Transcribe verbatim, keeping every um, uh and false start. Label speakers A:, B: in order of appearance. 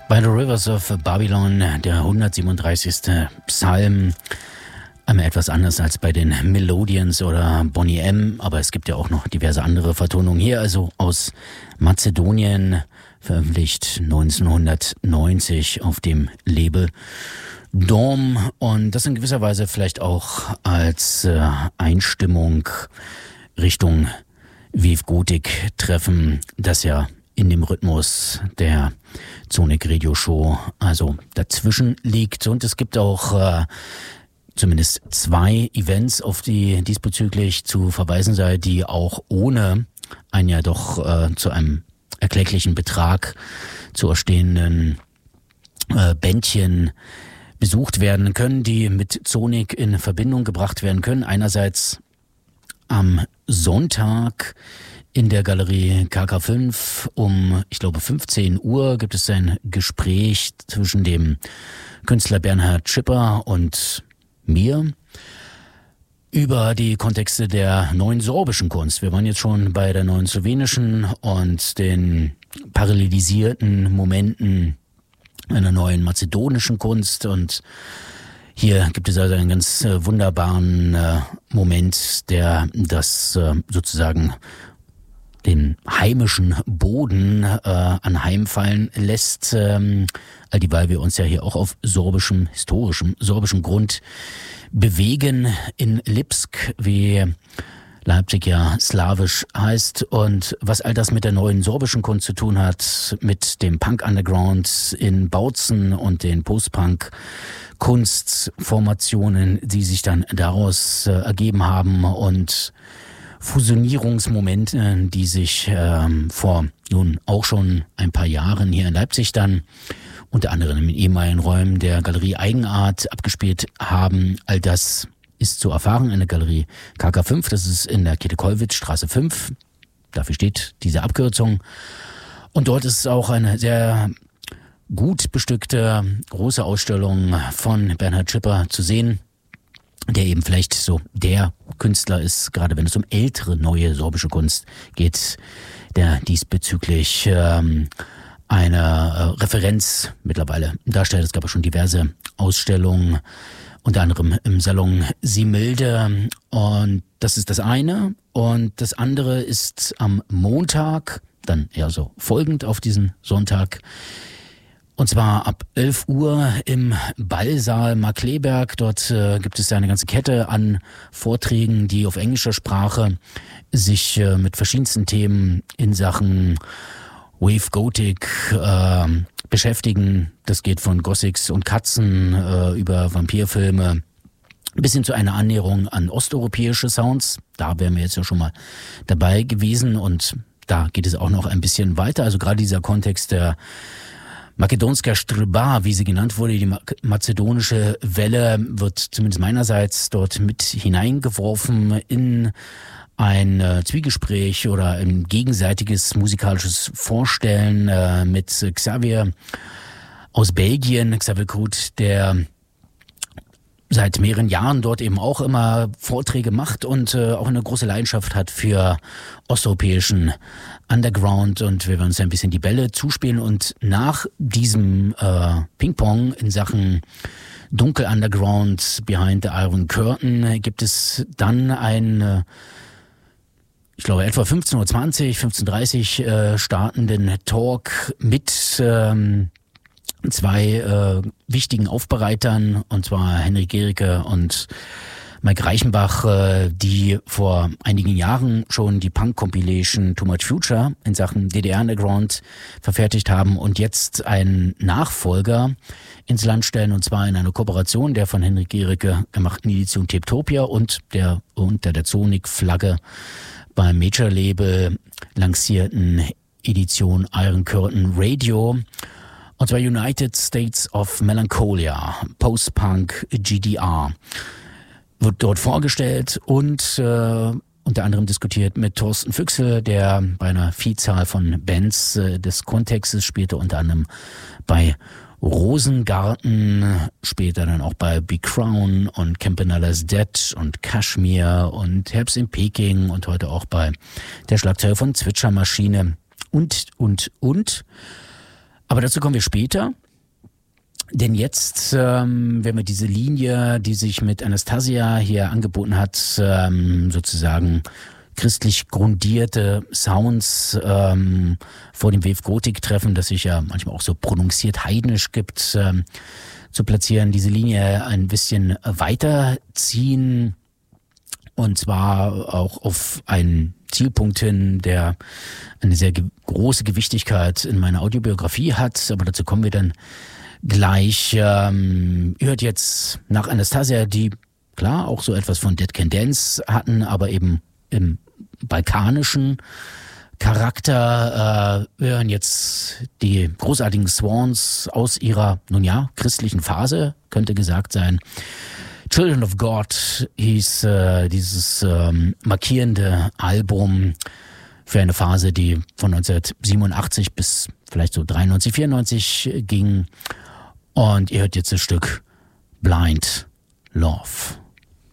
A: By the Rivers of Babylon, der hundertsiebenunddreißigste Psalm. Einmal etwas anders als bei den Melodians oder Boney M., aber es gibt ja auch noch diverse andere Vertonungen. Hier also aus Mazedonien, veröffentlicht neunzehnhundertneunzig auf dem Label Dom, und das in gewisser Weise vielleicht auch als äh, Einstimmung Richtung Vive Gothic treffen, das ja in dem Rhythmus der Sonic Radio Show also dazwischen liegt. Und es gibt auch äh, zumindest zwei Events, auf die diesbezüglich zu verweisen sei, die auch ohne ein ja doch äh, zu einem erklecklichen Betrag zu erstehenden äh, Bändchen besucht werden können, die mit Sonic in Verbindung gebracht werden können. Einerseits am Sonntag in der Galerie K K fünf um, ich glaube, fünfzehn Uhr gibt es ein Gespräch zwischen dem Künstler Bernhard Schipper und mir über die Kontexte der neuen sorbischen Kunst. Wir waren jetzt schon bei der neuen slowenischen und den parallelisierten Momenten einer neuen mazedonischen Kunst, und hier gibt es also einen ganz äh, wunderbaren äh, Moment, der das äh, sozusagen den heimischen Boden äh, anheimfallen lässt, ähm, all dieweil wir uns ja hier auch auf sorbischem, historischem, sorbischem Grund bewegen, in Lipsk, wie Leipzig ja slawisch heißt, und was all das mit der neuen sorbischen Kunst zu tun hat, mit dem Punk-Underground in Bautzen und den Post-Punk-Kunstformationen, die sich dann daraus äh, ergeben haben, und Fusionierungsmomente, die sich ähm, vor nun auch schon ein paar Jahren hier in Leipzig dann unter anderem in ehemaligen Räumen der Galerie Eigenart abgespielt haben. All das ist zu erfahren in der Galerie K K fünf, das ist in der Käthe-Kollwitz-Straße fünf, dafür steht diese Abkürzung. Und dort ist auch eine sehr gut bestückte große Ausstellung von Bernhard Schipper zu sehen, der eben vielleicht so der Künstler ist, gerade wenn es um ältere, neue sorbische Kunst geht, der diesbezüglich ähm, eine äh, Referenz mittlerweile darstellt. Es gab ja schon diverse Ausstellungen, unter anderem im Salon Similde, und das ist das eine. Und das andere ist am Montag, dann eher so folgend auf diesen Sonntag, und zwar ab elf Uhr im Ballsaal Markkleeberg. Dort äh, gibt es eine ganze Kette an Vorträgen, die auf englischer Sprache sich äh, mit verschiedensten Themen in Sachen Wave Gothic äh, beschäftigen. Das geht von Gothics und Katzen äh, über Vampirfilme bis hin zu einer Annäherung an osteuropäische Sounds. Da wären wir jetzt ja schon mal dabei gewesen, und da geht es auch noch ein bisschen weiter. Also gerade dieser Kontext der Makedonska Strba, wie sie genannt wurde, die mazedonische Welle, wird zumindest meinerseits dort mit hineingeworfen in ein äh, Zwiegespräch oder ein gegenseitiges musikalisches Vorstellen äh, mit Xavier aus Belgien, Xavier Krut, der seit mehreren Jahren dort eben auch immer Vorträge macht und äh, auch eine große Leidenschaft hat für osteuropäischen Underground, und wir werden uns ein bisschen die Bälle zuspielen, und nach diesem äh, Ping-Pong in Sachen Dunkel Underground Behind the Iron Curtain gibt es dann ein äh, ich glaube etwa fünfzehn Uhr zwanzig, fünfzehn Uhr dreißig äh, startenden Talk mit ähm, zwei äh, wichtigen Aufbereitern, und zwar Henrik Gericke und Mike Reichenbach, äh, die vor einigen Jahren schon die Punk-Compilation Too Much Future in Sachen D D R Underground verfertigt haben und jetzt einen Nachfolger ins Land stellen, und zwar in einer Kooperation der von Henrik Gericke gemachten Edition Tapetopia und der unter der Sonic-Flagge beim Major-Label lancierten Edition Iron Curtain Radio. Und zwar United States of Melancholia, Post-Punk G D R, wird dort vorgestellt und äh, unter anderem diskutiert mit Thorsten Füchsel, der bei einer Vielzahl von Bands äh, des Kontextes spielte, unter anderem bei Rosengarten, später dann auch bei Big Crown und Campanella's Dead und Kashmir und Herbst in Peking und heute auch bei der Schlagzeuger von Zwitschermaschine und, und, und. Aber dazu kommen wir später. Denn jetzt ähm, werden wir diese Linie, die sich mit Anastasia hier angeboten hat, ähm, sozusagen christlich grundierte Sounds ähm, vor dem Wave Gothic treffen, das sich ja manchmal auch so prononciert heidnisch gibt, ähm, zu platzieren, diese Linie ein bisschen weiterziehen und zwar auch auf einen Zielpunkt hin, der eine sehr ge- große Gewichtigkeit in meiner Audiobiografie hat, aber dazu kommen wir dann gleich. Ähm, ihr hört jetzt nach Anastasia, die klar auch so etwas von Dead Can Dance hatten, aber eben im balkanischen Charakter. Äh, wir hören jetzt die großartigen Swans aus ihrer, nun ja, christlichen Phase, könnte gesagt sein. Children of God hieß äh, dieses ähm, markierende Album für eine Phase, die von neunzehnhundertsiebenundachtzig bis vielleicht so dreiundneunzig, vierundneunzig ging. Und ihr hört jetzt das Stück Blind Love.